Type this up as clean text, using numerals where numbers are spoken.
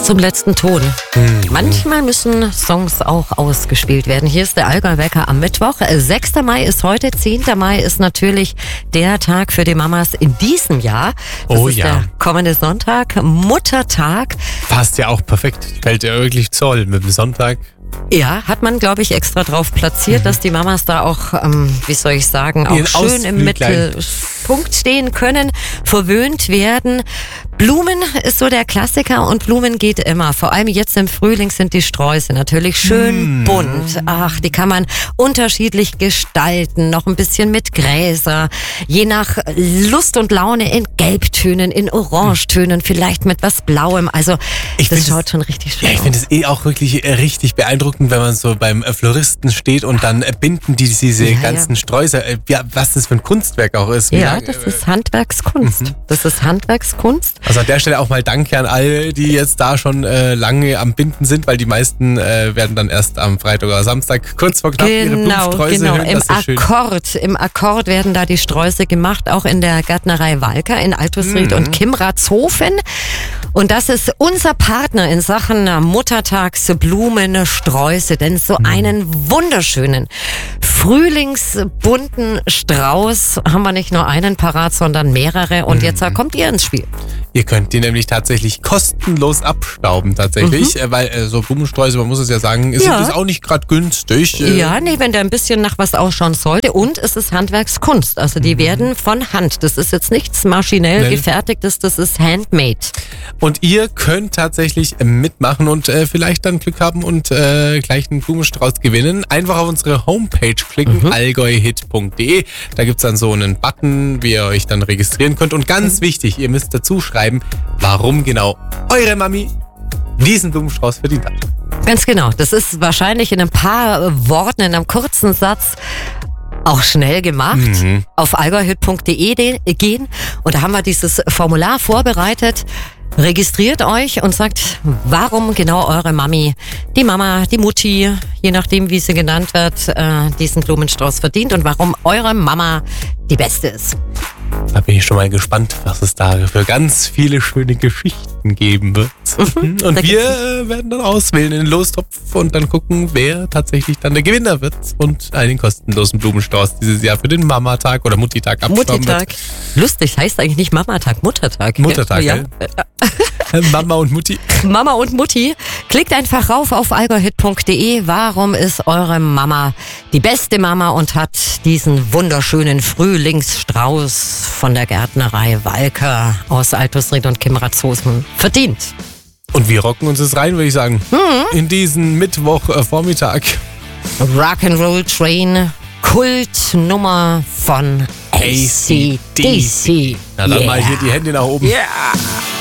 zum letzten Ton. Manchmal müssen Songs auch ausgespielt werden. Hier ist der Allgäu Wecker am Mittwoch. 6. Mai ist heute, 10. Mai ist natürlich der Tag für die Mamas in diesem Jahr. Das ist der kommende Sonntag, Muttertag. Passt ja auch perfekt. Fällt ja wirklich toll mit dem Sonntag. Ja, hat man, glaube ich, extra drauf platziert, dass die Mamas da auch, wie soll ich sagen, auch schön im Mittelpunkt stehen können, verwöhnt werden. Blumen ist so der Klassiker und Blumen geht immer. Vor allem jetzt im Frühling sind die Sträuße natürlich schön bunt. Ach, die kann man unterschiedlich gestalten, noch ein bisschen mit Gräser, je nach Lust und Laune in Gelbtönen, in Orangetönen, vielleicht mit was Blauem. Also das schaut schon richtig schön aus. Ich finde es auch wirklich richtig beeindruckend, wenn man so beim Floristen steht und dann binden die diese ganzen Sträuße. Was das für ein Kunstwerk auch ist. Ja, das ist Handwerkskunst. Das ist Handwerkskunst. Also an der Stelle auch mal Danke an alle, die jetzt da schon lange am Binden sind, weil die meisten werden dann erst am Freitag oder Samstag kurz vor knapp ihre Blumensträuße hören. Im Akkord werden da die Sträuße gemacht, auch in der Gärtnerei Walker in Altusried und Kimratshofen. Und das ist unser Partner in Sachen Muttertagsblumen, Sträuße, denn so einen wunderschönen frühlingsbunten Strauß haben wir nicht nur einen parat, sondern mehrere. Und jetzt kommt ihr ins Spiel. Ihr könnt die nämlich tatsächlich kostenlos abstauben, weil so Blumensträuße, man muss es ja sagen, sind das auch nicht gerade günstig. Ja, nee, wenn der ein bisschen nach was ausschauen sollte. Und es ist Handwerkskunst, also die werden von Hand. Das ist jetzt nichts maschinell gefertigtes, das ist handmade. Und ihr könnt tatsächlich mitmachen und vielleicht dann Glück haben und gleich einen Blumenstrauß gewinnen. Einfach auf unsere Homepage klicken, allgäuhit.de. Da gibt's dann so einen Button, wie ihr euch dann registrieren könnt. Und ganz wichtig, ihr müsst dazu schreiben, warum genau eure Mami diesen Blumenstrauß verdient hat. Ganz genau. Das ist wahrscheinlich in ein paar Worten, in einem kurzen Satz auch schnell gemacht. Auf allgäuhit.de gehen und da haben wir dieses Formular vorbereitet. Registriert euch und sagt, warum genau eure Mami, die Mama, die Mutti, je nachdem wie sie genannt wird, diesen Blumenstrauß verdient und warum eure Mama die Beste ist. Da bin ich schon mal gespannt, was es da für ganz viele schöne Geschichten geben wird. Und wir werden dann auswählen in den Lostopf und dann gucken, wer tatsächlich dann der Gewinner wird und einen kostenlosen Blumenstrauß dieses Jahr für den Mamatag oder Muttitag abstauben wird. Lustig, heißt eigentlich nicht Mamatag, Muttertag. Muttertag, ja. Mama und Mutti. Mama und Mutti. Klickt einfach rauf auf allgäuhit.de. Warum ist eure Mama die beste Mama und hat diesen wunderschönen Frühlingsstrauß von der Gärtnerei Walker aus Altusried und Kimratshofen verdient? Und wir rocken uns das rein, würde ich sagen. In diesen Mittwochvormittag. Rock'n'Roll Train, Kultnummer von AC/DC. Na dann mal hier die Hände nach oben. Yeah.